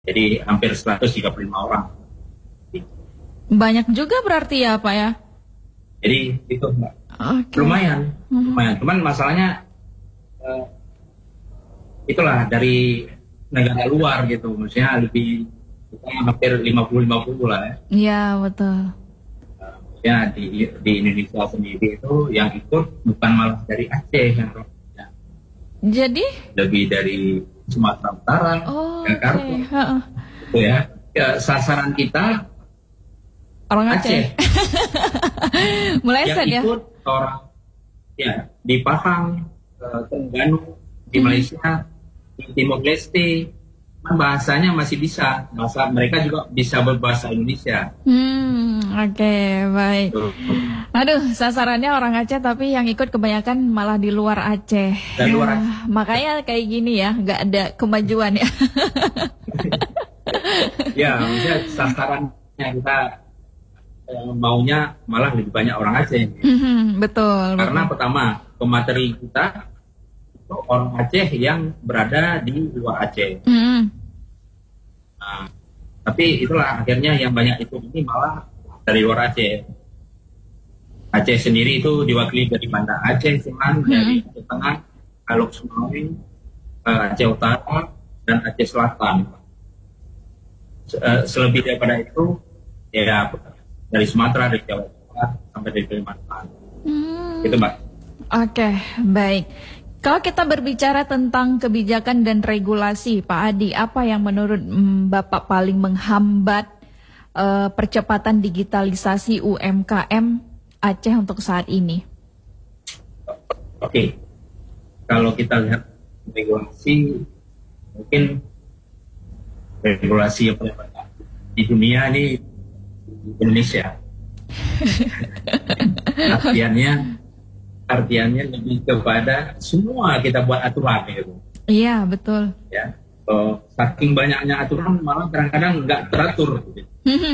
Jadi hampir 135 orang. Banyak juga berarti ya Pak ya? Jadi itu Mbak. Okay. Lumayan. Cuman masalahnya itulah dari negara luar gitu. Maksudnya lebih hampir 50-50 lah ya. Iya betul. Ya di Indonesia sendiri itu yang ikut bukan malah dari Aceh yang ya. Jadi lebih dari Sumatera Utara, Jakarta, gitu ya. Sasaran kita orang Aceh. Meleset yang ikut ya? Orang ya di Pahang, Terengganu, di Malaysia, di Timor Leste, bahasanya masih bisa. Bahasa mereka juga bisa berbahasa Indonesia. Oke, baik. Aduh, sasarannya orang Aceh tapi yang ikut kebanyakan malah di luar Aceh. Dari luar Aceh. Makanya kayak gini ya, nggak ada kemajuan ya. Ya, maksudnya sasarannya kita maunya malah lebih banyak orang Aceh. Betul. Karena pertama, pemateri kita itu orang Aceh yang berada di luar Aceh. Nah, tapi itulah akhirnya yang banyak itu ini malah dari luar Aceh. Aceh sendiri itu diwakili dari Banda Aceh, Seman, dari Aceh Tengah, Alok Sumawi, Aceh Utara, dan Aceh Selatan. Selebih daripada itu, ya dari Sumatera, dari Jawa Tengah, sampai dari Kalimantan. Gitu Mbak. Oke, baik. Kalau kita berbicara tentang kebijakan dan regulasi, Pak Adi, apa yang menurut Bapak paling menghambat percepatan digitalisasi UMKM Aceh untuk saat ini? Oke, kalau kita lihat regulasi, mungkin regulasi yang paling banyak di dunia ini Indonesia. Artiannya lebih kepada semua kita buat aturan gitu. Iya, betul. Ya, saking banyaknya aturan malah kadang-kadang nggak teratur. Gitu.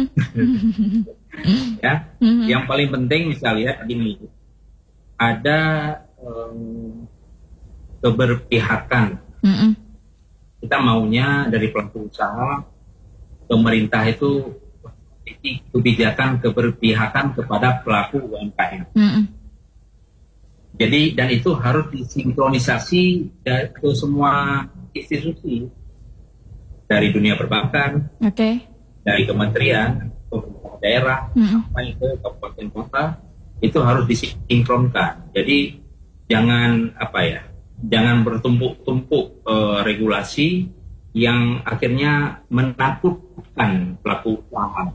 Ya, yang paling penting misalnya gini, ada keberpihakan. Kita maunya dari pelaku usaha, pemerintah itu kebijakan keberpihakan kepada pelaku UMKM. Jadi dan itu harus disinkronisasi ke semua institusi dari dunia perbankan, dari kementerian, pemerintah daerah, sampai ke kabupaten kota, itu harus disinkronkan. Jadi jangan jangan bertumpuk-tumpuk regulasi yang akhirnya menakutkan pelaku usaha.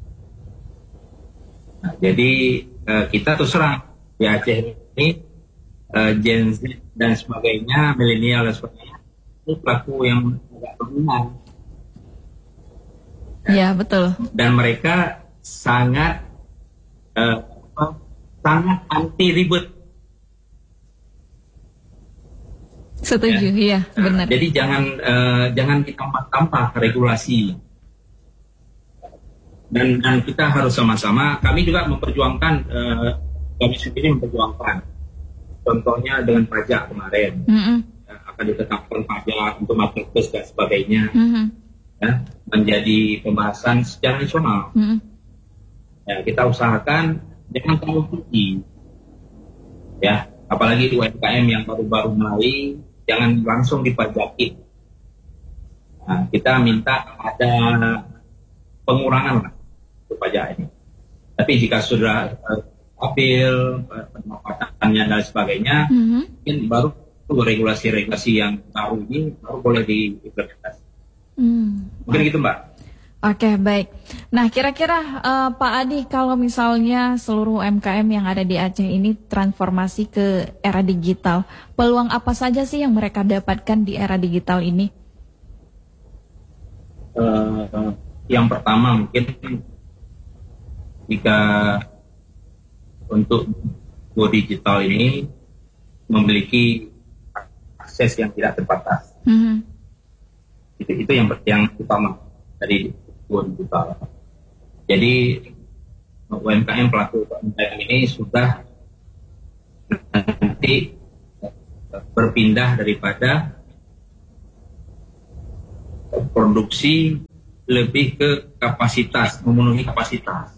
Nah, jadi kita terus terang di Aceh ini Gen Z dan sebagainya, milenial dan sebagainya, itu pelaku yang agak dominan. Ya betul. Dan mereka sangat anti ribet. Setuju, iya benar. Jadi jangan ditambah-tambah regulasi. Dan kita harus sama-sama. Kami juga memperjuangkan. Kami sendiri memperjuangkan, contohnya dengan pajak kemarin, akan ditetapkan pajak untuk marketplace dan sebagainya, ya, menjadi pembahasan secara nasional. Ya, kita usahakan jangan terlalu tinggi, ya, apalagi UMKM yang baru-baru mulai, jangan langsung dipajaki. Nah, kita minta ada pengurangan lah untuk pajak ini. Tapi jika sudah stabil, pendapatannya dan sebagainya, mungkin baru regulasi-regulasi yang baru ini baru boleh diimplementasi. Mungkin gitu Mbak. Oke, baik. Nah, kira-kira Pak Adi, kalau misalnya seluruh UMKM yang ada di Aceh ini transformasi ke era digital, peluang apa saja sih yang mereka dapatkan di era digital ini? Yang pertama mungkin jika untuk go digital ini memiliki akses yang tidak terbatas. Itu yang utama dari go digital. Jadi UMKM pelaku UMKM ini sudah nanti berpindah daripada produksi lebih ke kapasitas, memenuhi kapasitas.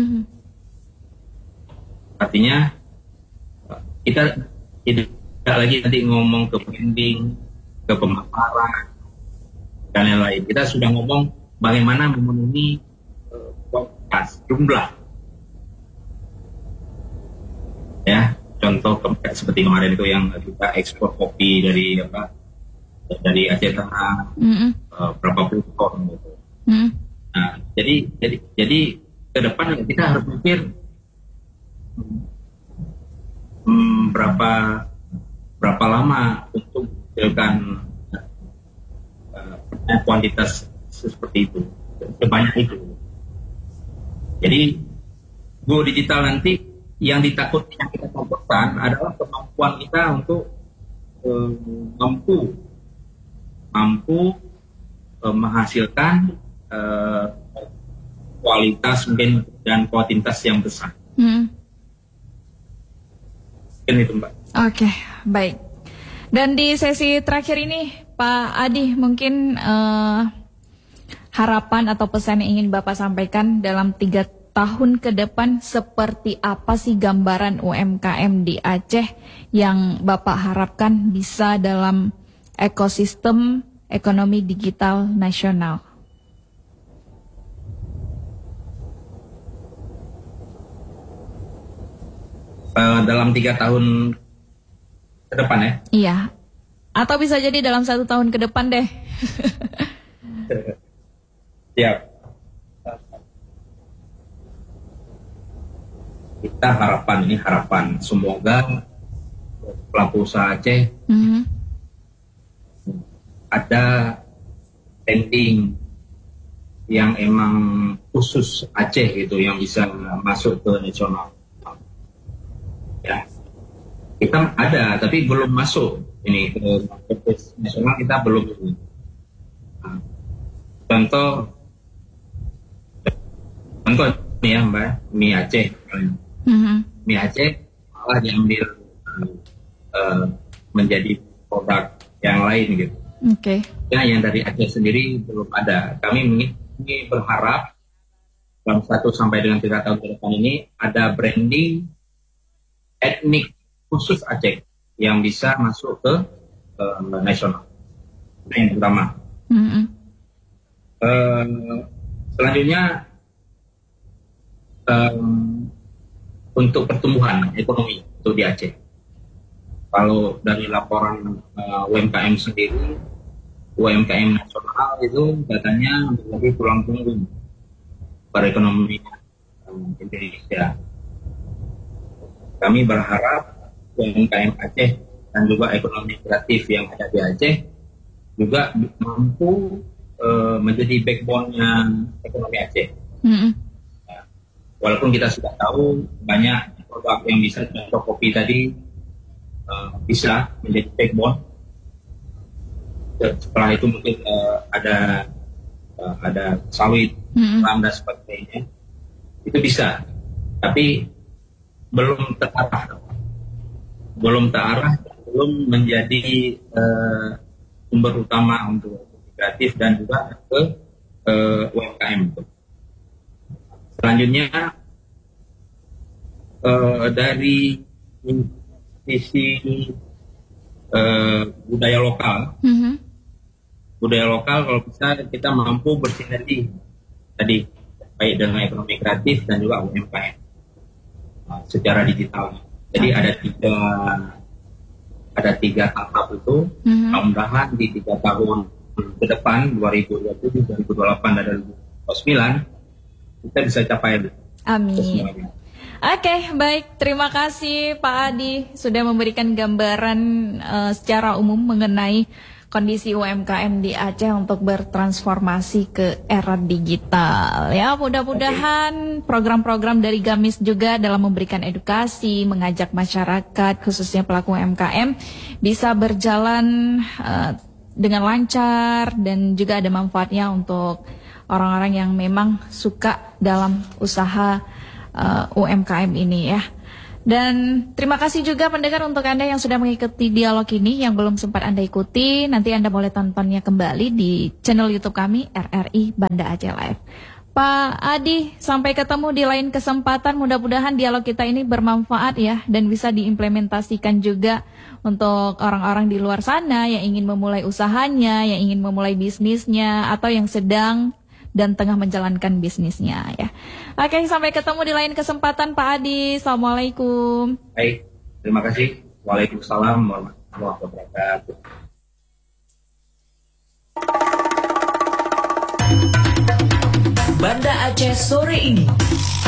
Artinya kita tidak lagi nanti ngomong ke branding, ke pemasaran dan lain-lain. Kita sudah ngomong bagaimana memenuhi kualitas, jumlah. Ya, contoh seperti kemarin itu yang kita ekspor kopi dari Aceh Tengah, berapa puluh ton gitu. Nah, jadi ke depan kita harus mikir berapa lama untuk menghasilkan kuantitas seperti itu, sebanyak itu. Jadi go digital nanti yang kita takutkan adalah kemampuan kita untuk mampu menghasilkan kualitas mungkin dan kuantitas yang besar. Itu, Mbak. Oke, baik. Dan di sesi terakhir ini, Pak Adi, mungkin harapan atau pesan yang ingin Bapak sampaikan dalam 3 tahun ke depan, seperti apa sih gambaran UMKM di Aceh yang Bapak harapkan bisa dalam ekosistem ekonomi digital nasional? Dalam 3 tahun ke depan ya? Iya. Atau bisa jadi dalam 1 tahun ke depan deh. Siap. Kita harapan semoga pelaku usaha Aceh ada branding yang emang khusus Aceh gitu, yang bisa masuk ke nasional. Ya, kita ada tapi belum masuk ini ke nasional, kita belum. Nah, contoh nih ya Mbak, mie Aceh. Mie Aceh malah diambil menjadi produk yang lain gitu. Oke. Ya, yang dari Aceh sendiri belum ada. Kami berharap dalam 1 sampai dengan 3 tahun ke depan ini ada branding etnik khusus Aceh yang bisa masuk ke nasional. Nah, yang pertama. Selanjutnya untuk pertumbuhan ekonomi itu di Aceh. Kalau dari laporan UMKM sendiri, UMKM nasional itu katanya menjadi tulang punggung perekonomian Indonesia. Kami berharap UMKM Aceh dan juga ekonomi kreatif yang ada di Aceh juga mampu menjadi backbone-nya ekonomi Aceh. Walaupun kita sudah tahu banyak produk yang bisa, contoh kopi tadi bisa menjadi backbone. Setelah itu mungkin ada sawit, ram dan sebagainya. Itu bisa, tapi belum terarah, belum menjadi sumber utama untuk kreatif dan juga ke UMKM. Selanjutnya dari sisi budaya lokal, kalau bisa kita mampu bersinergi tadi baik dengan ekonomi kreatif dan juga UMKM secara digital. Jadi ada tiga tahap itu. Mudah-mudahan di 3 tahun ke depan 2027, 2028 dan 2029 kita bisa capai. Amin. Oke, baik. Terima kasih Pak Adi sudah memberikan gambaran secara umum mengenai kondisi UMKM di Aceh untuk bertransformasi ke era digital. Ya, mudah-mudahan program-program dari Gamis juga dalam memberikan edukasi, mengajak masyarakat khususnya pelaku UMKM bisa berjalan dengan lancar dan juga ada manfaatnya untuk orang-orang yang memang suka dalam usaha UMKM ini ya. Dan terima kasih juga pendengar untuk Anda yang sudah mengikuti dialog ini. Yang belum sempat Anda ikuti, nanti Anda boleh tontonnya kembali di channel YouTube kami RRI Banda Aceh Live. Pak Adi, sampai ketemu di lain kesempatan. Mudah-mudahan dialog kita ini bermanfaat ya, dan bisa diimplementasikan juga untuk orang-orang di luar sana yang ingin memulai usahanya, yang ingin memulai bisnisnya, atau yang sedang dan tengah menjalankan bisnisnya ya. Oke, sampai ketemu di lain kesempatan Pak Adi. Assalamualaikum. Baik, terima kasih. Waalaikumsalam warahmatullahi wabarakatuh. Banda Aceh sore ini.